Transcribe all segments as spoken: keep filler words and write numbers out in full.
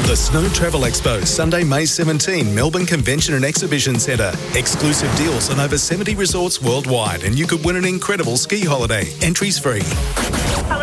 The Snow Travel Expo, Sunday, May seventeenth, Melbourne Convention and Exhibition Centre. Exclusive deals on over seventy resorts worldwide, and you could win an incredible ski holiday. Entries free. Hello.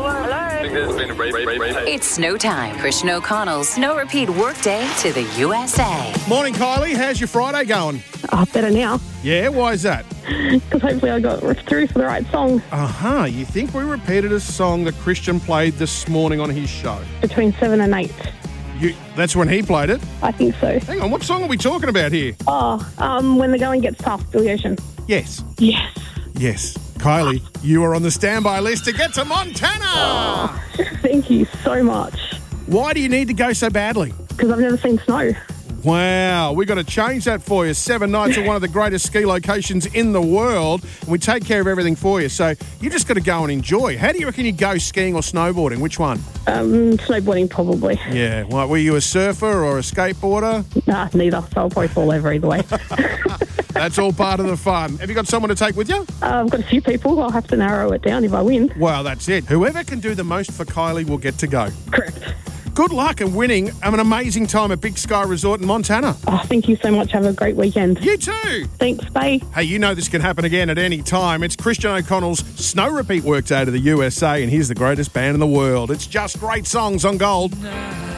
It's snow time for Snow O'Connell's Snow Repeat Workday to the U S A. Morning, Kylie. How's your Friday going? Oh, better now. Yeah, why is that? Because hopefully I got through for the right song. Uh-huh. You think we repeated a song that Christian played this morning on his show? Between seven and eight. You, that's when he played it? I think so. Hang on, what song are we talking about here? Oh, um, When the Going Gets Tough, Billy Ocean. Yes. Yes. Yes. Kylie, you are on the standby list to get to Montana! Oh, thank you so much. Why do you need to go so badly? Because I've never seen snow. Wow, we've got to change that for you. Seven nights at one of the greatest ski locations in the world, and we take care of everything for you. So you just got to go and enjoy. How do you reckon you go skiing or snowboarding? Which one? Um, snowboarding, probably. Yeah, well, were you a surfer or a skateboarder? Nah, neither. So I'll probably fall over either way. That's all part of the fun. Have you got someone to take with you? Uh, I've got a few people. I'll have to narrow it down if I win. Well, that's it. Whoever can do the most for Kylie will get to go. Correct. Good luck and winning. Have an amazing time at Big Sky Resort in Montana. Oh, thank you so much. Have a great weekend. You too. Thanks, bye. Hey, you know this can happen again at any time. It's Christian O'Connell's Snow Repeat Workday to the U S A, and here's the greatest band in the world. It's just great songs on Gold.